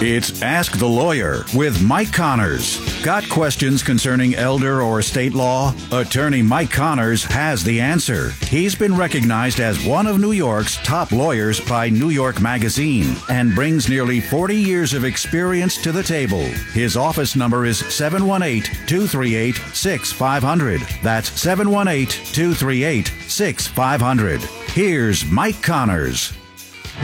It's Ask the Lawyer with Mike Connors. Got questions concerning elder or estate law? Attorney Mike Connors has the answer. He's been recognized as one of New York's top lawyers by New York Magazine and brings nearly 40 years of experience to the table. His office number is 718-238-6500. That's 718-238-6500. Here's Mike Connors.